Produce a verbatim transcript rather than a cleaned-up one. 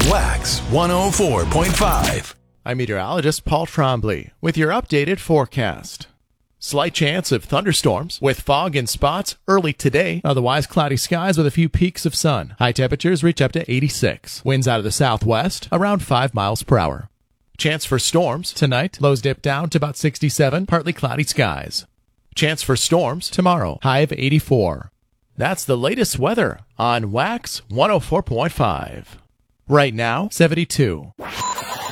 Wax one oh four point five. I'm meteorologist Paul Trombley with your updated forecast. Slight chance of thunderstorms with fog in spots early today. Otherwise cloudy skies with a few peaks of sun. High temperatures reach up to eighty-six. Winds out of the southwest around five miles per hour. Chance for storms tonight. Lows dip down to about sixty-seven. Partly cloudy skies. Chance for storms tomorrow. High of eighty-four. That's the latest weather on Wax one oh four point five. Right now, seventy-two.